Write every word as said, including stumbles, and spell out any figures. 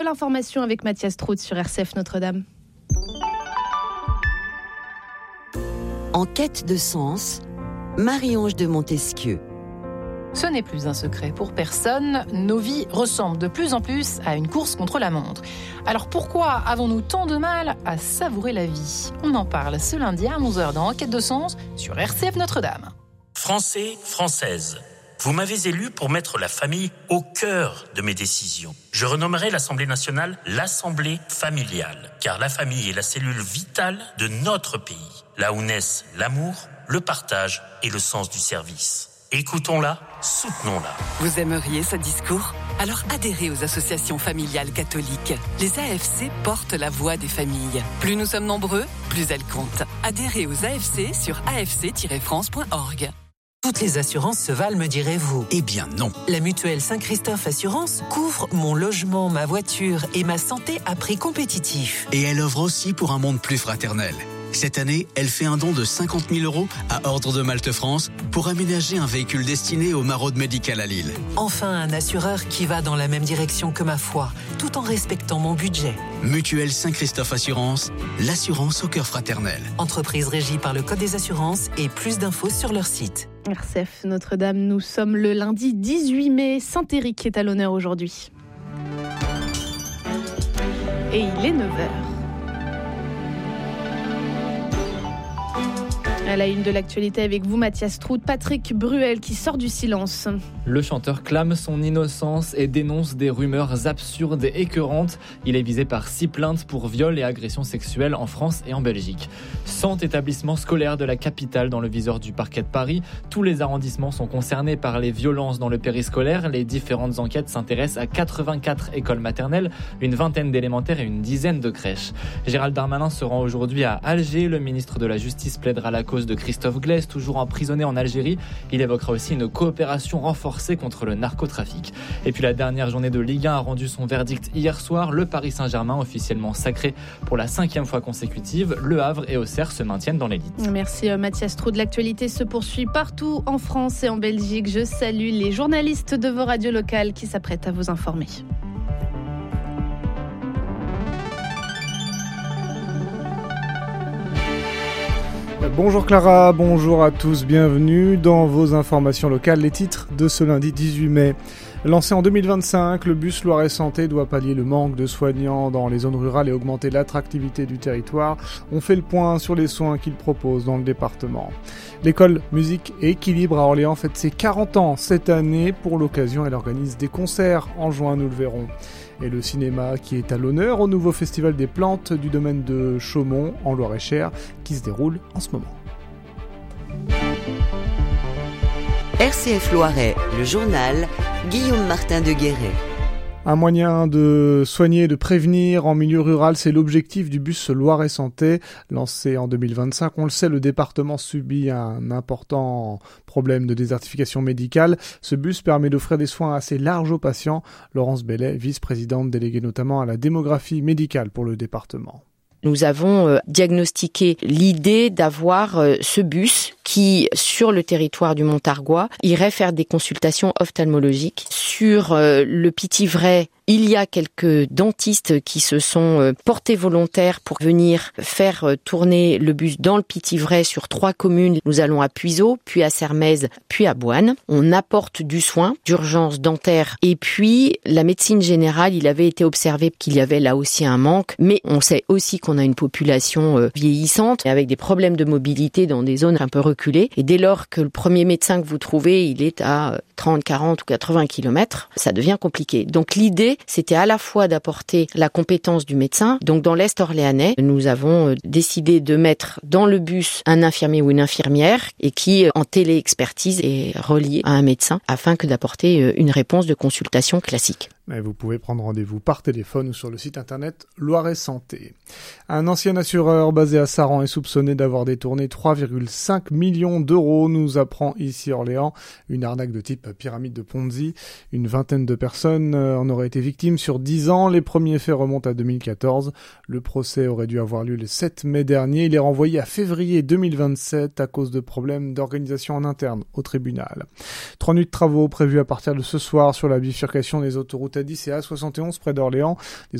l'information avec Mathias Trout sur R C F Notre-Dame. En quête de sens, Marie-Ange de Montesquieu. Ce n'est plus un secret pour personne, nos vies ressemblent de plus en plus à une course contre la montre. Alors pourquoi avons-nous tant de mal à savourer la vie ? On en parle ce lundi à onze heures dans En quête de sens sur R C F Notre-Dame. Français, Françaises, vous m'avez élu pour mettre la famille au cœur de mes décisions. Je renommerai l'Assemblée nationale l'Assemblée familiale, car la famille est la cellule vitale de notre pays, là où naissent l'amour, le partage et le sens du service. Écoutons-la, soutenons-la. Vous aimeriez ce discours ? Alors adhérez aux associations familiales catholiques. Les A F C portent la voix des familles. Plus nous sommes nombreux, plus elles comptent. Adhérez aux A F C sur a f c tiret france point org. Toutes les assurances se valent, me direz-vous. Eh bien non. La mutuelle Saint-Christophe Assurance couvre mon logement, ma voiture et ma santé à prix compétitif. Et elle offre aussi pour un monde plus fraternel. Cette année, elle fait un don de cinquante mille euros à Ordre de Malte France pour aménager un véhicule destiné au maraude médical à Lille. Enfin, un assureur qui va dans la même direction que ma foi, tout en respectant mon budget. Mutuelle Saint-Christophe Assurance, l'assurance au cœur fraternel. Entreprise régie par le Code des assurances et plus d'infos sur leur site. R C F Notre-Dame, nous sommes le lundi dix-huit mai. Saint-Éric est à l'honneur aujourd'hui. Et il est neuf heures. À la une de l'actualité avec vous, Mathias Trout, Patrick Bruel qui sort du silence. Le chanteur clame son innocence et dénonce des rumeurs absurdes et écœurantes. Il est visé par six plaintes pour viol et agressions sexuelles en France et en Belgique. cent établissements scolaires de la capitale dans le viseur du parquet de Paris. Tous les arrondissements sont concernés par les violences dans le périscolaire. Les différentes enquêtes s'intéressent à quatre-vingt-quatre écoles maternelles, une vingtaine d'élémentaires et une dizaine de crèches. Gérald Darmanin se rend aujourd'hui à Alger. Le ministre de la Justice plaidera la cause de Christophe Glaise, toujours emprisonné en Algérie. Il évoquera aussi une coopération renforcée contre le narcotrafic. Et puis la dernière journée de Ligue un a rendu son verdict hier soir. Le Paris Saint-Germain, officiellement sacré pour la cinquième fois consécutive. Le Havre et Auxerre se maintiennent dans l'élite. Merci Mathias Trout. L'actualité se poursuit partout en France et en Belgique. Je salue les journalistes de vos radios locales qui s'apprêtent à vous informer. Bonjour Clara, bonjour à tous, bienvenue dans vos informations locales. Les titres de ce lundi dix-huit mai. Lancé en deux mille vingt-cinq, le bus Loiret Santé doit pallier le manque de soignants dans les zones rurales et augmenter l'attractivité du territoire. On fait le point sur les soins qu'il propose dans le département. L'école Musique et Équilibre à Orléans fête ses quarante ans cette année. Pour l'occasion, elle organise des concerts en juin, nous le verrons. Et le cinéma qui est à l'honneur au nouveau festival des plantes du domaine de Chaumont en Loir-et-Cher qui se déroule en ce moment. R C F Loiret, le journal, Guillaume Martin de Guéret. Un moyen de soigner et de prévenir en milieu rural, c'est l'objectif du bus Loiret Santé. Lancé en deux mille vingt-cinq, on le sait, le département subit un important problème de désertification médicale. Ce bus permet d'offrir des soins assez larges aux patients. Laurence Bellet, vice-présidente déléguée notamment à la démographie médicale pour le département. Nous avons euh, diagnostiqué l'idée d'avoir euh, ce bus qui, sur le territoire du Montargois, irait faire des consultations ophtalmologiques. Sur euh, le Pithiverais, il y a quelques dentistes qui se sont euh, portés volontaires pour venir faire euh, tourner le bus dans le Pithiverais sur trois communes. Nous allons à Puiseaux, puis à Sermaize, puis à Boine. On apporte du soin, d'urgence dentaire. Et puis, la médecine générale, il avait été observé qu'il y avait là aussi un manque. Mais on sait aussi qu'on a une population euh, vieillissante, avec des problèmes de mobilité dans des zones un peu reculées. Et dès lors que le premier médecin que vous trouvez, il est à trente, quarante ou quatre-vingts kilomètres, ça devient compliqué. Donc l'idée, c'était à la fois d'apporter la compétence du médecin. Donc dans l'Est orléanais, nous avons décidé de mettre dans le bus un infirmier ou une infirmière et qui, en téléexpertise, est relié à un médecin afin que d'apporter une réponse de consultation classique. Mais vous pouvez prendre rendez-vous par téléphone ou sur le site internet Loiret Santé. Un ancien assureur basé à Saran est soupçonné d'avoir détourné trois virgule cinq millions d'euros, nous apprend ici Orléans. Une arnaque de type pyramide de Ponzi. Une vingtaine de personnes en auraient été victimes sur dix ans. Les premiers faits remontent à deux mille quatorze. Le procès aurait dû avoir lieu le sept mai dernier. Il est renvoyé à février deux mille vingt-sept à cause de problèmes d'organisation en interne au tribunal. Trois nuits de travaux prévues à partir de ce soir sur la bifurcation des autoroutes A dix et A soixante et onze près d'Orléans. Des